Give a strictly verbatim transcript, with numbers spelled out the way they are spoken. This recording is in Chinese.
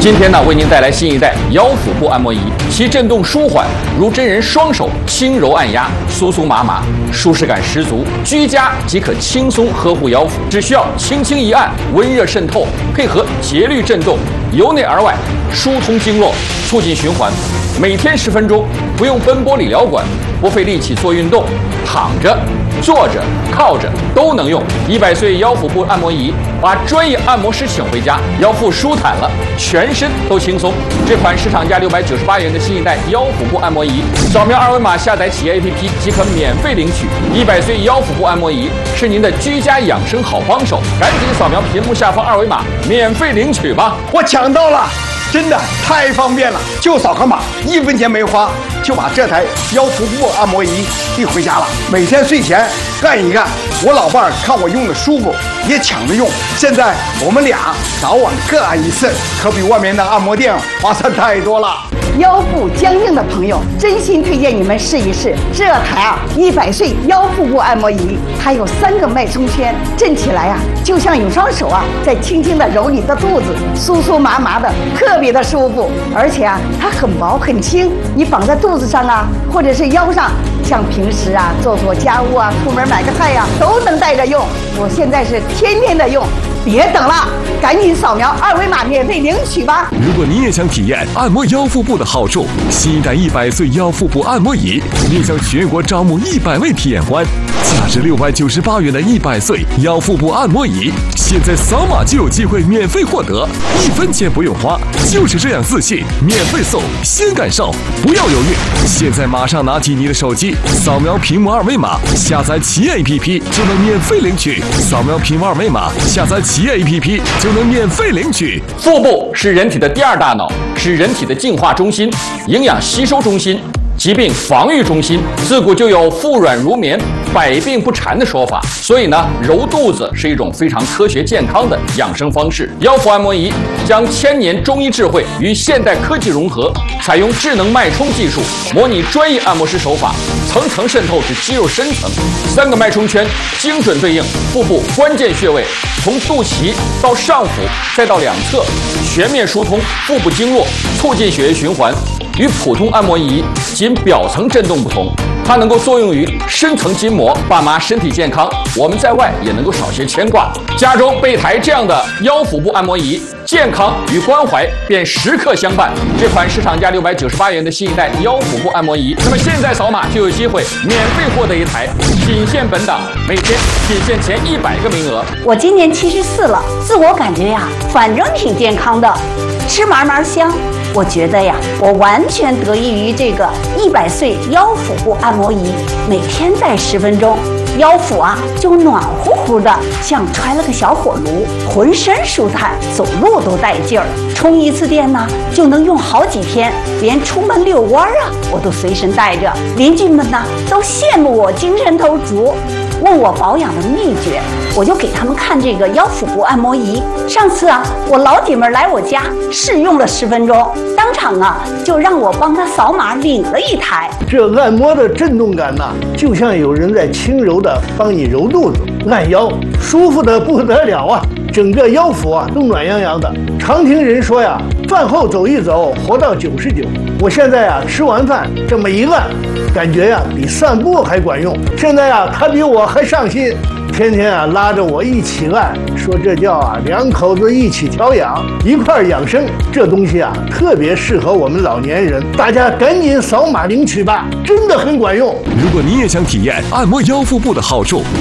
今天呢，为您带来新一代腰腹部按摩仪，其震动舒缓，如真人双手轻柔按压，酥酥麻麻，舒适感十足。居家即可轻松呵护腰腹，只需要轻轻一按，温热渗透，配合节律震动，由内而外疏通经络，促进循环。每天十分钟，不用奔波理疗馆，不费力气做运动，躺着、坐着、靠着都能用。一百岁腰腹部按摩仪，把专业按摩师请回家，腰腹舒坦了，全身都轻松。这款市场价六百九十八元的新一代腰腹部按摩仪，扫描二维码下载企业 A P P 即可免费领取。一百岁腰腹部按摩仪是您的居家养生好帮手，赶紧扫描屏幕下方二维码，免费领取吧！ 我抢到了！真的太方便了，就扫个码，一分钱没花，就把这台腰腹部按摩仪递回家了。每天睡前干一干，我老伴儿看我用的舒服，也抢着用。现在我们俩早晚各按一次，可比外面的按摩店划算太多了。 腰部僵硬的朋友，真心推荐你们试一试这台啊一百岁腰腹部按摩仪。它有三个脉冲圈，震起来啊，就像有双手啊在轻轻的揉你的肚子，酥酥麻麻的，特别的舒服。而且啊，它很薄很轻，你绑在肚子上啊，或者是腰上，像平时啊做做家务啊，出门买个菜呀、啊，都能带着用。我现在是天天的用。别等了，赶紧扫描二维码免费领取吧！ 如果你也想体验按摩腰腹部的好处，新一代一百岁腰腹部按摩仪面向全国招募一百位体验官，价值六百九十八元的一百岁腰腹部按摩仪，现在扫码就有机会免费获得，一分钱不用花，就是这样自信，免费送，先感受，不要犹豫，现在马上拿起你的手机，扫描屏幕二维码，下载企业 A P P 就能免费领取，扫描屏幕二维码，下载企业 A P P 就能免费领取。 腹部是人体的第二大脑，是人体的净化中心、营养吸收中心、疾病防御中心。自古就有腹软如绵、百病不缠的说法，所以呢，揉肚子是一种非常科学健康的养生方式。腰腹按摩仪将千年中医智慧与现代科技融合，采用智能脉冲技术，模拟专业按摩师手法，层层渗透至肌肉深层。三个脉冲圈精准对应腹部关键穴位，从肚脐到上腹，再到两侧，全面疏通腹部经络，促进血液循环。与普通按摩仪仅表层震动不同，它能够作用于深层筋膜。爸妈身体健康，我们在外也能够少些牵挂。家中备台这样的腰腹部按摩仪，健康与关怀便时刻相伴。这款市场价六百九十八元的新一代腰腹部按摩仪，那么现在扫码就有机会免费获得一台，仅限本档，每天仅限前一百个名额。 我今年七十四了，自我感觉呀，反正挺健康的，吃嘛嘛香。我觉得呀，我完全得益于这个一百岁腰腹部按摩仪，每天戴十分钟，腰腹啊就暖乎乎的，像揣了个小火炉，浑身舒坦，走路都带劲儿。充一次电呢，就能用好几天，连出门遛弯啊，我都随身带着。邻居们呢都羡慕我精神头足，问我保养的秘诀，我就给他们看这个腰腹部按摩仪。上次啊，我老姐们来我家试用了十分钟，当场啊就让我帮她扫码领了一台。 这按摩的震动感呐，就像有人在轻柔的帮你揉肚子、按腰，舒服的不得了啊！整个腰腹啊都暖洋洋的。常听人说呀，饭后走一走，活到九十九。我现在呀吃完饭这么一按，感觉呀比散步还管用。现在呀他比我还上心，天天啊拉着我一起按，说这叫啊两口子一起调养，一块养生。这东西啊特别适合我们老年人，大家赶紧扫码领取吧，真的很管用。 如果你也想体验按摩腰腹部的好处，